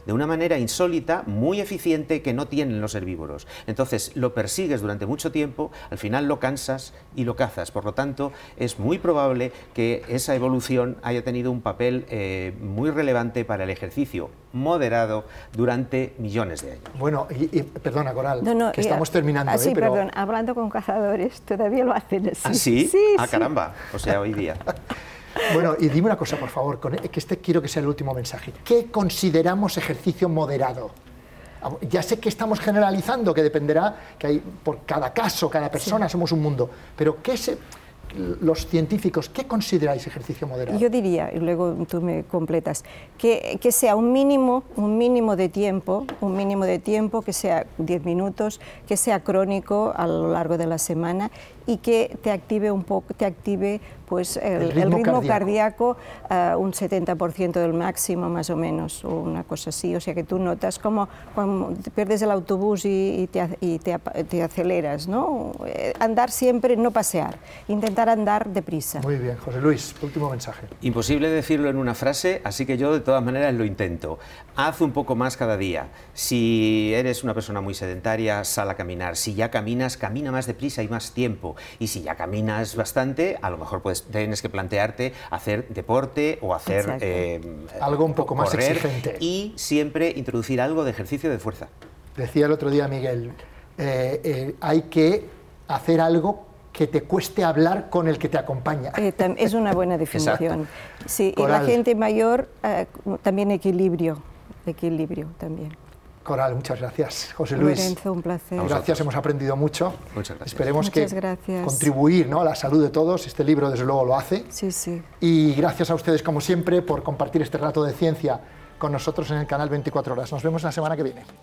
de una manera insólita, muy eficiente, que no tienen los herbívoros. Entonces lo persigues durante mucho tiempo, al final lo cansas y lo cazas. Por lo tanto, es muy probable que esa evolución haya tenido un papel muy relevante para el ejercicio moderado durante millones de años. Bueno, perdona, Coral, que estamos terminando. Sí, pero... perdón, hablando con cazadores, todavía lo hacen así. ¿Ah, sí? Sí, Ah, sí. caramba, o sea, hoy día. Bueno, y dime una cosa, por favor, que quiero que sea el último mensaje. ¿Qué consideramos ejercicio moderado? Ya sé que estamos generalizando, que dependerá, que hay por cada caso, cada persona, somos un mundo, pero los científicos, ¿qué consideráis ejercicio moderado? Yo diría, y luego tú me completas, que sea un mínimo de tiempo, que sea 10 minutos, que sea crónico a lo largo de la semana y que te active un poco, pues el ritmo cardíaco un 70% del máximo más o menos, o una cosa así. O sea que tú notas como cuando pierdes el autobús y te aceleras, ¿no? Andar siempre, no pasear, intentar andar deprisa. Muy bien, José Luis, último mensaje. Imposible decirlo en una frase, así que yo de todas maneras lo intento. Haz un poco más cada día. Si eres una persona muy sedentaria, sal a caminar. Si ya caminas, camina más deprisa y más tiempo. Y si ya caminas bastante, a lo mejor tienes que plantearte hacer deporte o hacer algo un poco más exigente. Y siempre introducir algo de ejercicio de fuerza. Decía el otro día Miguel, hay que hacer algo que te cueste hablar con el que te acompaña. Es una buena definición. Sí, Coral. Y la gente mayor también equilibrio también. Coral, muchas gracias. José Luis, Lorenzo, un placer. Gracias, hemos aprendido mucho. Muchas gracias. Esperemos Muchas gracias. contribuir, ¿no?, a la salud de todos. Este libro, desde luego, lo hace. Sí, sí. Y gracias a ustedes, como siempre, por compartir este rato de ciencia con nosotros en el canal 24 Horas. Nos vemos la semana que viene.